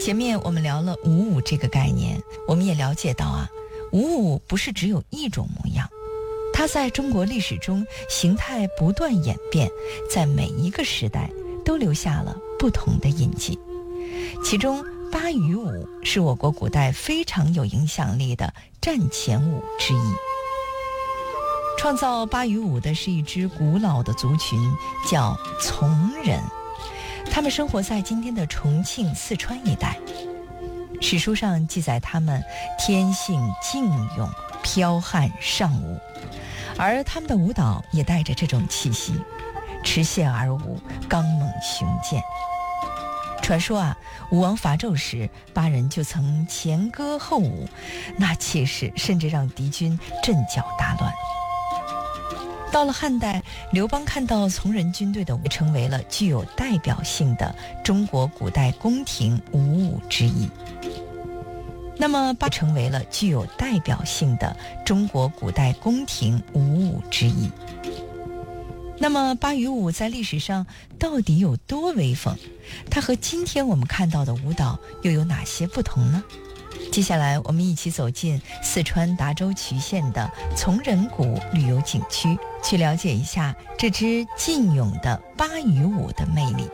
前面我们聊了舞舞这个概念，我们也了解到啊，舞舞不是只有一种模样，它在中国历史中形态不断演变，在每一个时代都留下了不同的印记。其中巴渝舞是我国古代非常有影响力的战前舞之一。创造巴渝舞的是一支古老的族群，叫从人，他们生活在今天的重庆、四川一带。史书上记载他们天性劲勇，剽悍尚武，而他们的舞蹈也带着这种气息，持械而舞，刚猛雄健。传说啊，武王伐纣时，巴人就曾前歌后舞，那气势甚至让敌军阵脚大乱。到了汉代，刘邦看到从人军队的舞，成为了具有代表性的中国古代宫廷舞舞之一。那么成为了具有代表性的中国古代宫廷舞舞之一。那么巴渝舞在历史上到底有多威风？它和今天我们看到的舞蹈又有哪些不同呢？接下来我们一起走进四川达州渠县的从人谷旅游景区，去了解一下这支劲勇的巴渝舞的魅力。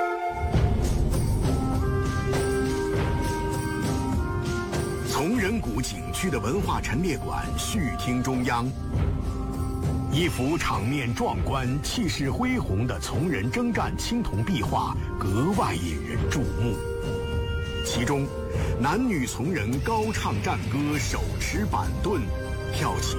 从人谷景区的文化陈列馆续厅中央，一幅场面壮观、气势恢宏的从人征战青铜壁画格外引人注目。其中，男女从人高唱战歌，手持板盾，跳起